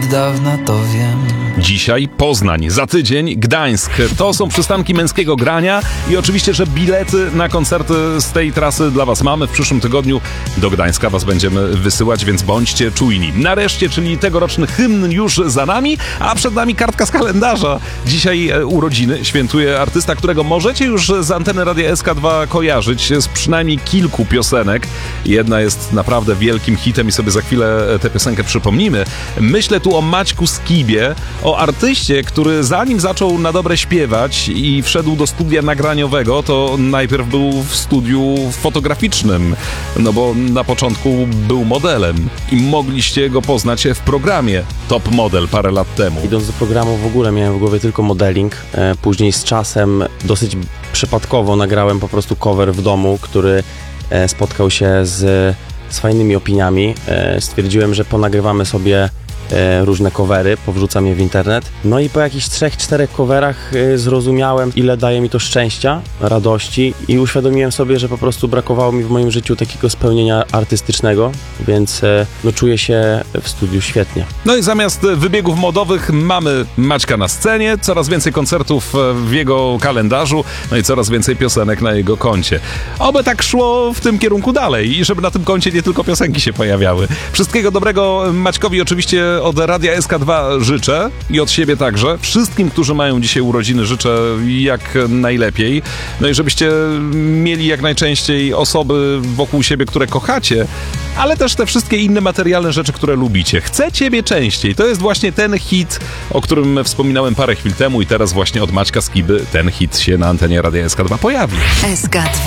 dawna to wiem. Dzisiaj Poznań, za tydzień Gdańsk. To są przystanki męskiego grania i oczywiście, że bilety na koncerty z tej trasy dla was mamy. W przyszłym tygodniu do Gdańska was będziemy wysyłać, więc bądźcie czujni. Nareszcie, czyli tegoroczny hymn już za nami, a przed nami kartka z kalendarza. Dzisiaj urodziny świętuje artysta, którego możecie już z anteny Radia SK2 kojarzyć z przynajmniej kilku piosenek. Jedna jest naprawdę wielkim hitem i sobie za chwilę tę piosenkę przypomnimy. Myślę tu o Maćku Skibie, o artyście, który zanim zaczął na dobre śpiewać i wszedł do studia nagraniowego, to najpierw był w studiu fotograficznym, no bo na początku był modelem i mogliście go poznać w programie Top Model parę lat temu. Idąc do programu w ogóle miałem w głowie tylko modeling, później z czasem dosyć przypadkowo nagrałem po prostu cover w domu, który spotkał się z fajnymi opiniami. Stwierdziłem, że ponagrywamy sobie różne covery, powrzucam je w internet. No i po jakichś 3-4 coverach zrozumiałem, ile daje mi to szczęścia, radości i uświadomiłem sobie, że po prostu brakowało mi w moim życiu takiego spełnienia artystycznego, więc no czuję się w studiu świetnie. No i zamiast wybiegów modowych mamy Maćka na scenie, coraz więcej koncertów w jego kalendarzu, no i coraz więcej piosenek na jego koncie. Oby tak szło w tym kierunku dalej i żeby na tym koncie nie tylko piosenki się pojawiały. Wszystkiego dobrego Maćkowi oczywiście od Radia SK2 życzę i od siebie także. Wszystkim, którzy mają dzisiaj urodziny, życzę jak najlepiej. No i żebyście mieli jak najczęściej osoby wokół siebie, które kochacie, ale też te wszystkie inne materialne rzeczy, które lubicie. Chcę ciebie częściej. To jest właśnie ten hit, o którym wspominałem parę chwil temu i teraz właśnie od Maćka Skiby ten hit się na antenie Radia SK2 pojawi. SK2